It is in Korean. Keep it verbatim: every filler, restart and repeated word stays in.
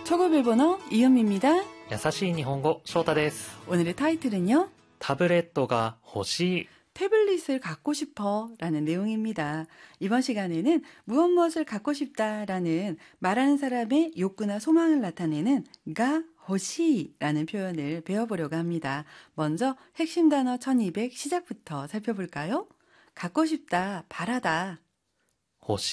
초급 일본어 이은미입니다. 優しい日本語、翔太です。 오늘의 타이틀은요. タブレットが欲しい。 태블릿을 갖고 싶어 라는 내용입니다. 이번 시간에는 무엇 무엇을 갖고 싶다 라는 말하는 사람의 욕구나 소망을 나타내는 가 호시 라는 표현을 배워보려고 합니다. 먼저 핵심 단어 천이백 시작부터 살펴볼까요? 갖고 싶다, 바라다. 欲し